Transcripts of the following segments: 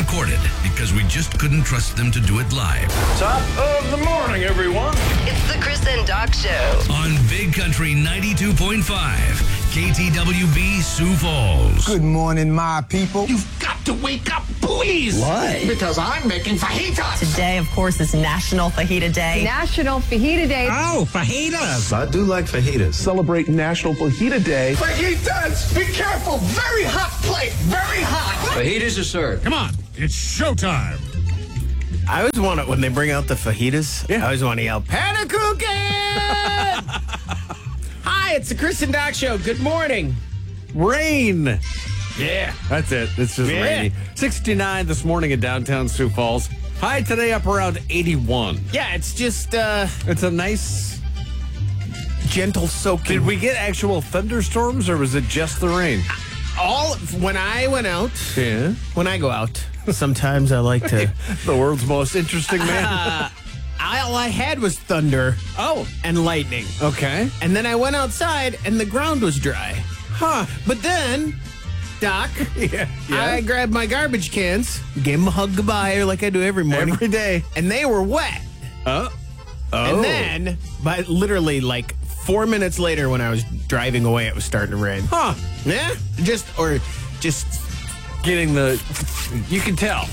pre-recorded because we just couldn't trust them to do it live. Top of the morning, everyone. It's the Chris and Doc Show. On Big Country 92.5, KTWB Sioux Falls. Good morning, my people. You've got to wake up, please. Why? Because I'm making fajitas. Today, of course, is National Fajita Day. National Fajita Day. Oh, fajitas. I do like fajitas. Celebrate National Fajita Day. Fajitas. Be careful. Very hot plate. Very hot. Fajitas are served. Come on, it's showtime. I always want it when they bring out the fajitas. Yeah. I always want to yell, Panakukin! Hi, it's the Chris and Doc Show. Good morning. Rain. Yeah. That's it. It's just rainy. 69 this morning in downtown Sioux Falls. High today up around 81. Yeah, it's just It's a nice... gentle soaking. Did we get actual thunderstorms or was it just the rain? When I went out, Yeah. when I go out, sometimes I like to... The world's most interesting man. All I had was thunder. Oh. And lightning. Okay. And then I went outside and the ground was dry. Huh. But then, Doc, Yeah. I grabbed my garbage cans, gave them a hug goodbye like I do every morning. Every day. And they were wet. Oh. And then, but literally like 4 minutes later when I was driving away, it was starting to rain. Huh. Yeah? Just Getting the... You can tell.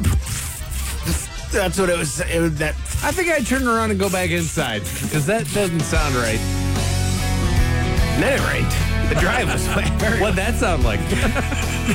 that's what it was. That I think I'd turn around and go back inside because that doesn't sound right. and then it rained. The drive was wet. What'd that sound like?